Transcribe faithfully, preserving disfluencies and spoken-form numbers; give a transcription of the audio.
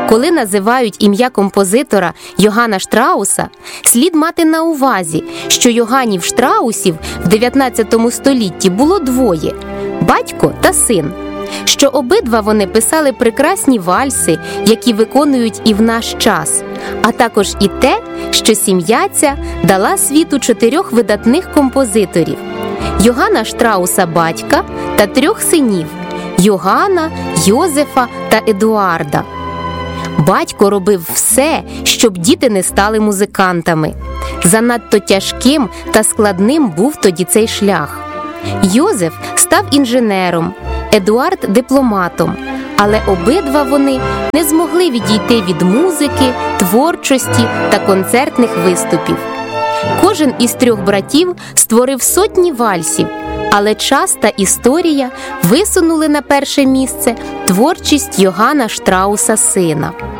Коли називають ім'я композитора Йоганна Штрауса, слід мати на увазі, що Йоганнів Штраусів в дев'ятнадцятому столітті було двоє – батько та син, що обидва вони писали прекрасні вальси, які виконують і в наш час, а також і те, що сім'я ця дала світу чотирьох видатних композиторів – Йоганна Штрауса батька та трьох синів – Йоганна, Йозефа та Едуарда. Батько робив все, щоб діти не стали музикантами. Занадто тяжким та складним був тоді цей шлях. Йозеф став інженером, Едуард – дипломатом, але обидва вони не змогли відійти від музики, творчості та концертних виступів. Кожен із трьох братів створив сотні вальсів, але час та історія висунули на перше місце творчість Йоганна Штрауса сина.